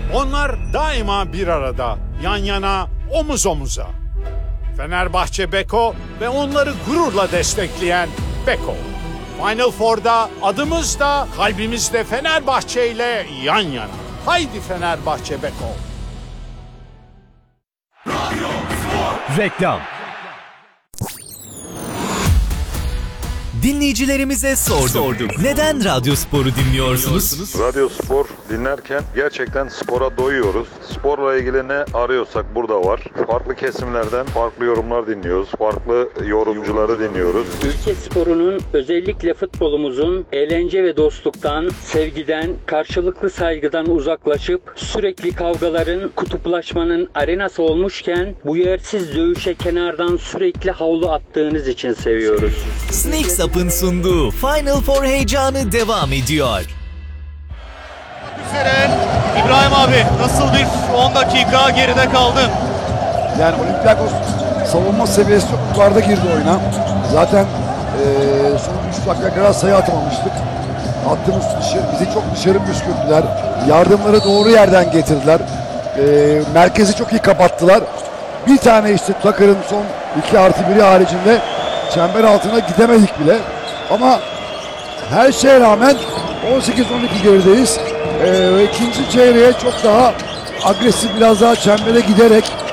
Onlar daima bir arada, yan yana, omuz omuza. Fenerbahçe Beko ve onları gururla destekleyen Beko. Final Four'da adımız da kalbimiz de Fenerbahçe ile yan yana. Haydi Fenerbahçe Beko. Reklam. Dinleyicilerimize sorduk. Neden Radyospor'u dinliyorsunuz? Radyospor dinlerken gerçekten spora doyuyoruz. Sporla ilgili ne arıyorsak burada var. Farklı kesimlerden farklı yorumlar dinliyoruz. Farklı yorumcuları dinliyoruz. Ülke sporunun, özellikle futbolumuzun eğlence ve dostluktan, sevgiden, karşılıklı saygıdan uzaklaşıp sürekli kavgaların, kutuplaşmanın arenası olmuşken bu yersiz dövüşe kenardan sürekli havlu attığınız için seviyoruz. Sneaks Up'ın sunduğu Final Four heyecanı devam ediyor. İbrahim abi, nasıl bir 10 dakika geride kaldın? Yani Olympiakos savunma seviyesi çok yukarıda girdi oyuna. Zaten son 3 dakika kadar sayı atamamıştık. Attığımız bizi çok dışarı püskürttüler. Yardımları doğru yerden getirdiler. Merkezi çok iyi kapattılar. Bir tane işte Tucker'ın son 2+1'i haricinde çember altına gidemedik bile. Ama her şeye rağmen 18-12 gerideyiz. İkinci çeyreğe çok daha agresif, biraz daha çembere giderek